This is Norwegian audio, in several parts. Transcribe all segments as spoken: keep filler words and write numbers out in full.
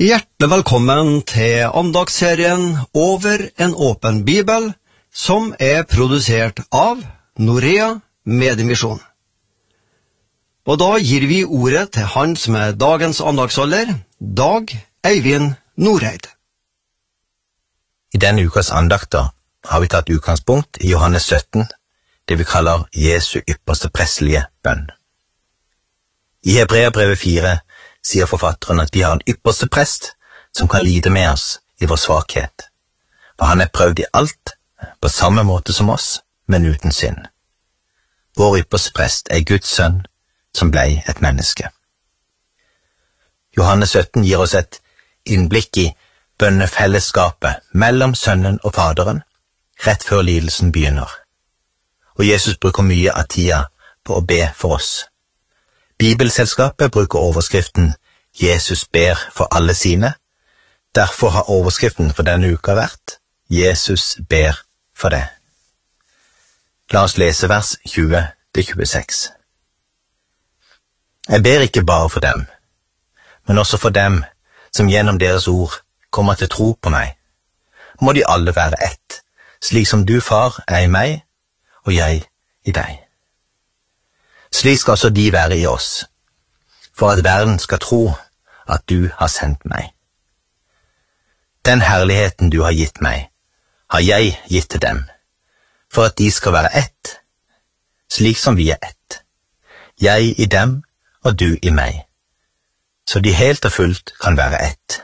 Hjertelig velkommen til andagsserien Over en åpen bibel, som er produsert av Norea Mediemisjon. Og da gir vi ordet til han som er dagens andagsholder, Dag Eivind Norheid. I denne ukas andakter har vi tatt utgangspunkt i Johannes sytten, det vi kaller Jesu ypperste prestelige bønn. I Hebreerbrevet fire sier forfatteren at vi har en ypperste prest som kan lide med oss i vår svakhet, for han er prøvd i alt på samme måte som oss, men uten synd. Vår ypperste prest er Guds sønn som ble et menneske. Johannes sytten gir oss et innblikk i bønnefellesskapet mellom sønnen og faderen rett før lidelsen begynner, og Jesus bruker mye av tida på å be for oss. Bibelselskapet bruker overskriften Jesus ber for alle sine. Derfor har overskriften for denne uka vært Jesus ber for deg. La oss lese vers tjue til tjueseks. Jeg ber ikke bare for dem, men også for dem som gjennom deres ord kommer til tro på meg. Må de alle være ett, slik som du, far, er i meg, og jeg i deg. Slik skal også de være i oss, for at verden skal tro at du har sendt meg. Den herligheten du har gitt meg, har jeg gitt til dem, for at de skal være ett, slik som vi er ett. Jeg i dem og du i meg, så de helt og fullt kan være ett.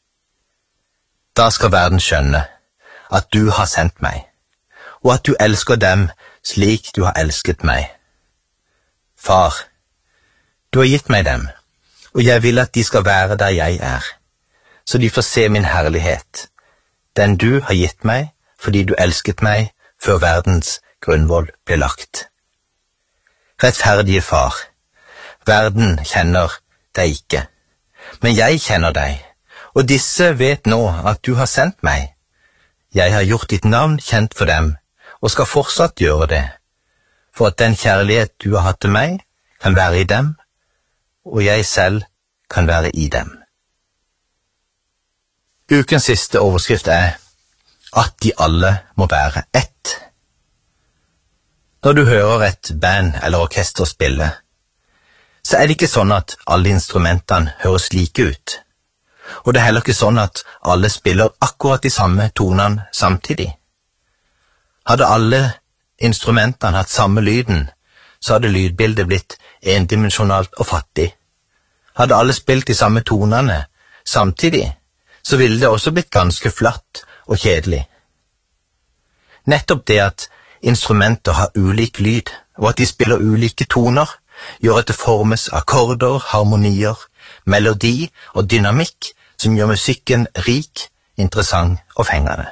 Da skal verden skjønne at du har sendt meg, og at du elsker dem slik du har elsket meg. Far, du har gitt meg dem, og jeg vil at de skal være der jeg er, så de får se min herlighet, den du har gitt meg fordi du elsket meg før verdens grunnvoll ble lagt. Rettferdige far, verden kjenner deg ikke, men jeg kjenner deg, og disse vet nå at du har sendt meg. Jeg har gjort ditt navn kjent for dem, og skal fortsatt gjøre det, for at den kjærlighet du har hatt til meg kan være i dem, og jeg selv kan være i dem. Ukens siste overskrift er at de alle må være ett. Når du hører et band eller orkester spille, så er det ikke sånn at alle instrumentene høres like ut, og det er heller ikke sånn at alle spiller akkurat de samme tonene samtidig. Hadde alle instrumentene hatt samme lyden, så hadde lydbildet blitt endimensjonalt og fattig. Hadde alle spilt de samme tonene samtidig, så ville det også blitt ganske flatt og kjedelig. Nettopp det at instrumenter har ulik lyd, og at de spiller ulike toner, gjør at det formes akkorder, harmonier, melodi og dynamikk som gjør musikken rik, interessant og fengende.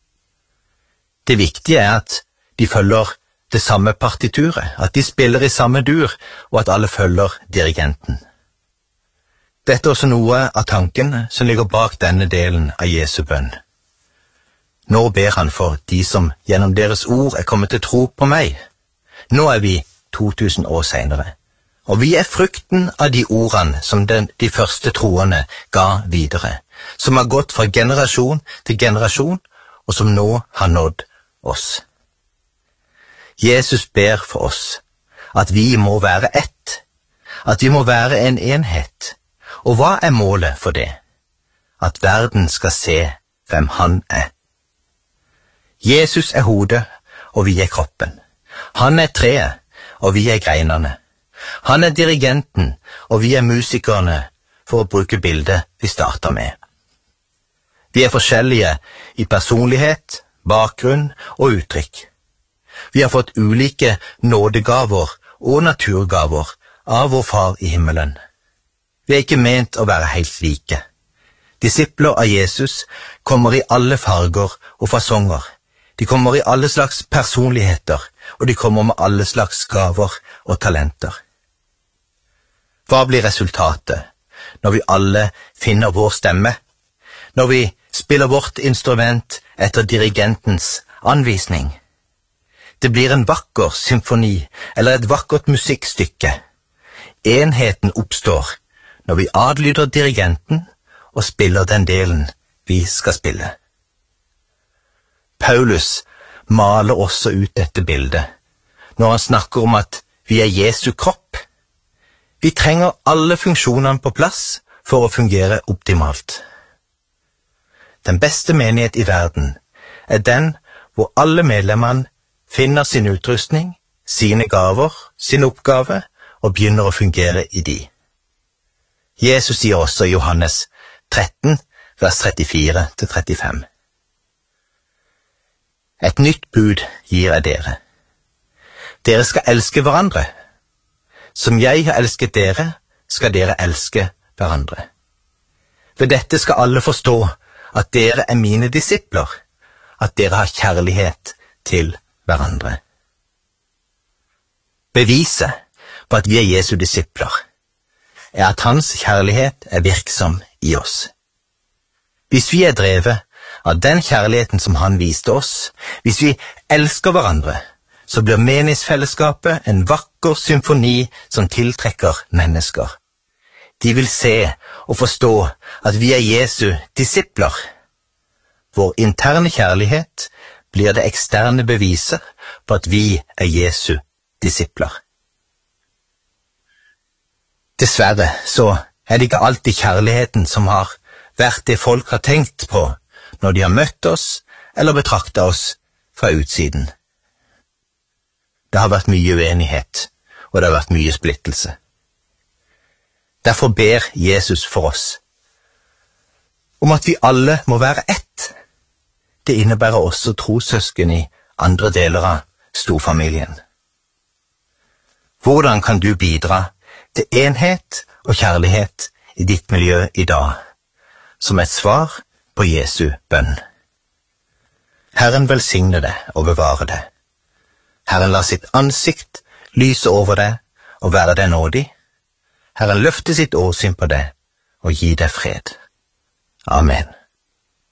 Det viktige er at de følger det samme partituret, at de spiller i samme dur, og at alle følger dirigenten. Dette er også noe av tanken som ligger bak denne delen av Jesu bønn. Nå ber han for de som gjennom deres ord er kommet til tro på meg. Nå er vi to tusen år senere, og vi er frukten av de ordene som den, de første troende ga videre, som har gått fra generasjon til generasjon, og som nå har nådd oss. Jesus ber for oss at vi må være ett, at vi må være en enhet. Og hva er målet for det? At verden skal se hvem han er. Jesus er hodet, og vi er kroppen. Han er treet, og vi er greinene. Han er dirigenten, og vi er musikerne, for å bruke bildet vi starter med. Vi er forskjellige i personlighet, bakgrunn og uttrykk. Vi har fått ulike nådegaver og naturgaver av vår Far i himmelen. Vi er ikke ment å være helt like. Disipler av Jesus kommer i alle farger og fasonger. De kommer i alle slags personligheter, og de kommer med alle slags gaver og talenter. Hva blir resultatet når vi alle finner vår stemme? Når vi spiller vårt instrument etter dirigentens anvisning? Det blir en vakker symfoni eller et vakkert musikkstykke. Enheten oppstår når vi adlyder dirigenten og spiller den delen vi skal spille. Paulus maler også ut dette bildet når han snakker om at vi er Jesu kropp. Vi trenger alle funksjonene på plass for å fungere optimalt. Den beste menighet i verden er den hvor alle medlemmene finner sin utrustning, sine gaver, sin oppgave og begynner å fungere i de. Jesus sier også i Johannes tretten, vers trettifire til trettifem. Et nytt bud gir jeg dere. Dere skal elske hverandre. Som jeg har elsket dere, skal dere elske hverandre. Ved dette skal alle forstå at dere er mine disipler, at dere har kjærlighet til hverandre. Beviset på at vi er Jesu disipler er at hans kjærlighet er virksom i oss. Hvis vi er drevet av den kjærligheten som han viste oss, hvis vi elsker hverandre, så blir menighetsfellesskapet en vakker symfoni som tiltrekker mennesker. De vil se og forstå at vi er Jesu disipler. Vår interne kjærlighet blir det eksterne beviset på at vi er Jesu disipler. Dessverre så er det ikke alltid kjærligheten som har vært det folk har tenkt på når de har møtt oss eller betraktet oss fra utsiden. Det har vært mye uenighet, og det har vært mye splittelse. Derfor ber Jesus for oss om at vi alle må være ett. Det innebærer også trossøsken i andre deler av storfamilien. Hvordan kan du bidra til enhet og kjærlighet i ditt miljø i dag, som et svar på Jesu bønn? Herren velsigne deg og bevare deg. Herren lar sitt ansikt lyse over deg og være deg nådig. Herren løfter sitt åsyn på deg og gi deg fred. Amen.